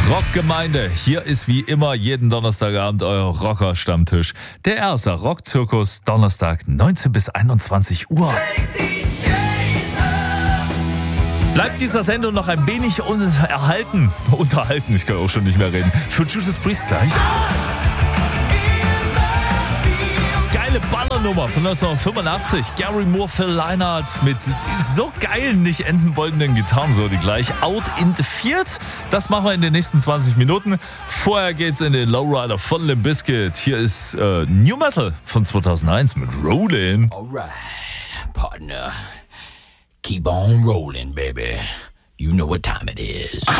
Rockgemeinde, hier ist wie immer jeden Donnerstagabend euer Rocker-Stammtisch. Der erste Rockzirkus, Donnerstag 19 bis 21 Uhr. Bleibt dieser Sendung noch ein wenig unterhalten, ich kann auch schon nicht mehr reden, für Judas Priest gleich. Geile Ballernummer von 1985. Gary Moore, Phil Lynott mit so geilen, nicht enden wollenden Gitarrensoli gleich. Out in the Field. Das machen wir in den nächsten 20 Minuten. Vorher geht's in den Lowrider von Limp Bizkit. Hier ist New Metal von 2001 mit Rollin'. Alright, partner. Keep on rolling, baby. You know what time it is.